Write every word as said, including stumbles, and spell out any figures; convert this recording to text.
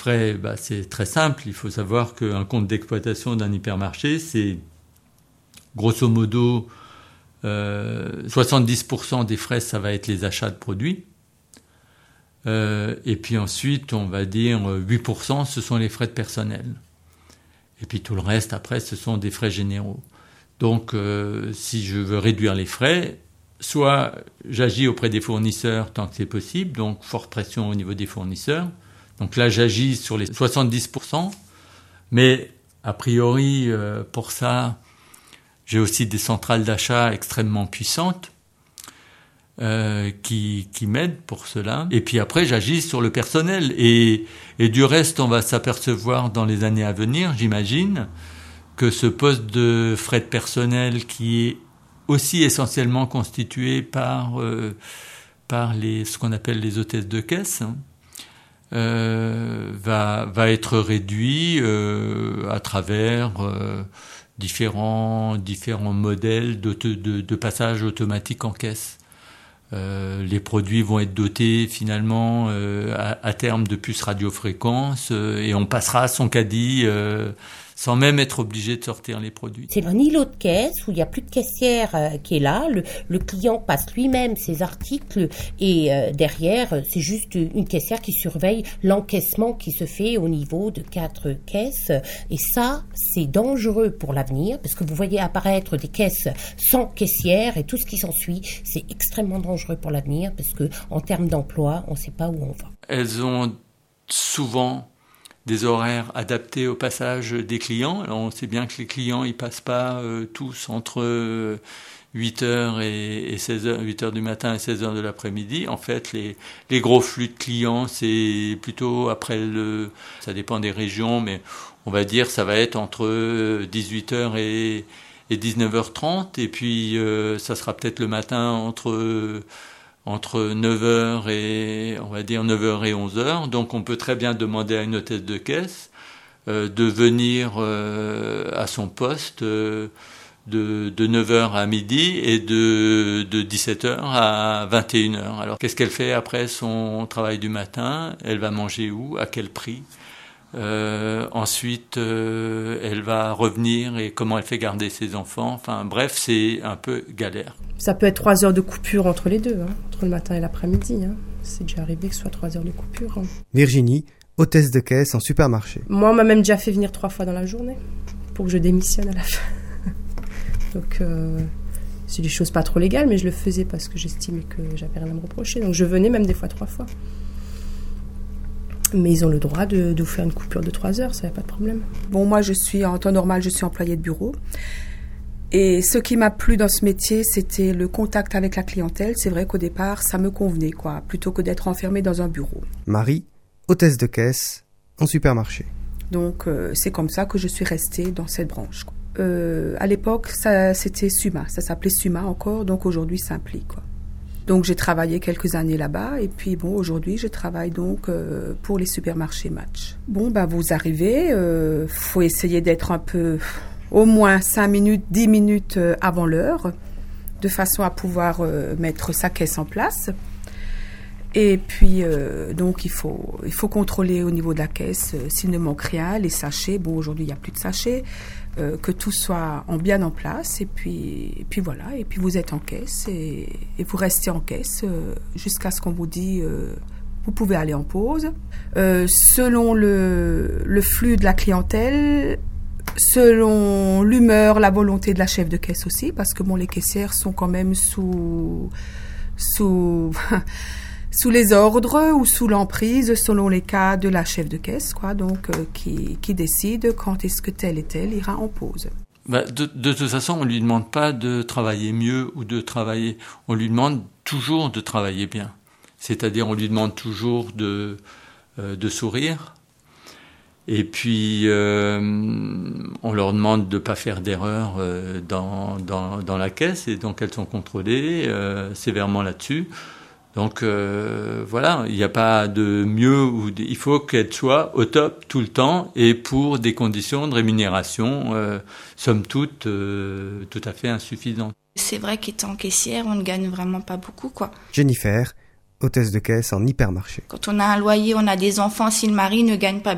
frais, bah, c'est très simple. Il faut savoir qu'un compte d'exploitation d'un hypermarché, c'est grosso modo euh, soixante-dix pour cent des frais, ça va être les achats de produits. Euh, et puis ensuite, on va dire huit pour cent, ce sont les frais de personnel. Et puis tout le reste, après, ce sont des frais généraux. Donc, euh, si je veux réduire les frais, soit j'agis auprès des fournisseurs tant que c'est possible, donc forte pression au niveau des fournisseurs. Donc là, j'agis sur les soixante-dix pour cent. Mais a priori, euh, pour ça, j'ai aussi des centrales d'achat extrêmement puissantes euh, qui, qui m'aident pour cela. Et puis après, j'agis sur le personnel. Et, et du reste, on va s'apercevoir dans les années à venir, j'imagine, que ce poste de frais de personnel qui est aussi essentiellement constitué par, euh, par les, ce qu'on appelle les hôtesses de caisse, hein, euh, va, va être réduit euh, à travers euh, différents, différents modèles de, de, de passage automatique en caisse. Euh, les produits vont être dotés finalement euh, à, à terme de puces radiofréquences euh, et on passera son caddie euh, sans même être obligé de sortir les produits. C'est un îlot de caisse où il n'y a plus de caissière euh, qui est là. Le, le client passe lui-même ses articles et euh, derrière, c'est juste une caissière qui surveille l'encaissement qui se fait au niveau de quatre caisses. Et ça, c'est dangereux pour l'avenir parce que vous voyez apparaître des caisses sans caissière et tout ce qui s'ensuit, c'est extrêmement dangereux pour l'avenir parce que en termes d'emploi, on ne sait pas où on va. Elles ont souvent des horaires adaptés au passage des clients. Alors on sait bien que les clients ils passent pas euh, tous entre euh, huit heures et, et seize heures, huit heures du matin et seize heures de l'après-midi. En fait, les les gros flux de clients, c'est plutôt après le ça dépend des régions, mais on va dire ça va être entre dix-huit heures et et dix-neuf heures trente et puis euh, ça sera peut-être le matin entre euh, entre neuf heures et, on va dire, neuf heures et onze heures. Donc, on peut très bien demander à une hôtesse de caisse euh, de venir euh, à son poste euh, de, de neuf heures à midi et de, de dix-sept heures à vingt et une heures. Alors, qu'est-ce qu'elle fait après son travail du matin ? Elle va manger où ? À quel prix ? Euh, ensuite, euh, elle va revenir et comment elle fait garder ses enfants. Enfin, bref, c'est un peu galère. Ça peut être trois heures de coupure entre les deux, hein, entre le matin et l'après-midi. Hein. C'est déjà arrivé que ce soit trois heures de coupure. Hein. Virginie, hôtesse de caisse en supermarché. Moi, on m'a même déjà fait venir trois fois dans la journée pour que je démissionne à la fin. Donc, euh, c'est des choses pas trop légales, mais je le faisais parce que j'estimais que j'avais rien à me reprocher. Donc, je venais même des fois trois fois. Mais ils ont le droit de, de vous faire une coupure de trois heures, ça n'y a pas de problème. Bon, moi, je suis, en temps normal, je suis employée de bureau. Et ce qui m'a plu dans ce métier, c'était le contact avec la clientèle. C'est vrai qu'au départ, ça me convenait, quoi, plutôt que d'être enfermée dans un bureau. Marie, hôtesse de caisse en supermarché. Donc, euh, c'est comme ça que je suis restée dans cette branche, quoi. Euh, à l'époque, ça, c'était Suma. Ça s'appelait Suma encore, donc aujourd'hui, Simpli, quoi. Donc, j'ai travaillé quelques années là-bas. Et puis, bon, aujourd'hui, je travaille donc euh, pour les supermarchés Match. Bon, ben, vous arrivez. Euh, faut essayer d'être un peu, au moins cinq minutes, dix minutes avant l'heure, de façon à pouvoir euh, mettre sa caisse en place. Et puis, euh, donc, il faut, il faut contrôler au niveau de la caisse euh, s'il ne manque rien, les sachets. Bon, aujourd'hui, il n'y a plus de sachets. Euh, que tout soit en bien en place. Et puis, et puis voilà. Et puis, vous êtes en caisse et, et vous restez en caisse euh, jusqu'à ce qu'on vous dise euh, vous pouvez aller en pause. Euh, selon le, le flux de la clientèle, selon l'humeur, la volonté de la chef de caisse aussi, parce que bon, les caissières sont quand même sous... sous sous les ordres ou sous l'emprise, selon les cas de la chef de caisse, quoi, donc euh, qui, qui décide quand est-ce que tel et tel ira en pause. Bah, de, de toute façon, on lui demande pas de travailler mieux ou de travailler, on lui demande toujours de travailler bien. C'est-à-dire, on lui demande toujours de euh, de sourire. Et puis, euh, on leur demande de pas faire d'erreur euh, dans dans dans la caisse, et donc elles sont contrôlées euh, sévèrement là-dessus. Donc euh, voilà, il n'y a pas de mieux ou de, il faut qu'elle soit au top tout le temps et pour des conditions de rémunération, euh, somme toute, euh, tout à fait insuffisantes. C'est vrai qu'étant caissière, on ne gagne vraiment pas beaucoup, quoi. Jennifer, hôtesse de caisse en hypermarché. Quand on a un loyer, on a des enfants, si le mari ne gagne pas